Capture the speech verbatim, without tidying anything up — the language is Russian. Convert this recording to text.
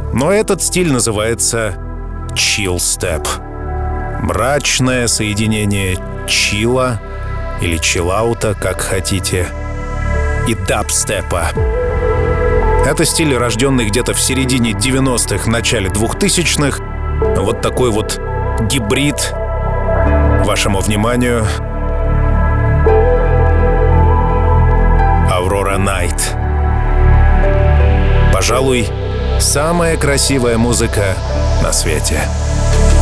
Но этот стиль называется chill-step. Мрачное соединение чилла или чиллаута, как хотите, и дабстепа. Это стиль, рожденный где-то в середине девяностых, начале двухтысячных. Вот такой вот гибрид. Вашему вниманию Aurora Night. Пожалуй, самая красивая музыка на свете.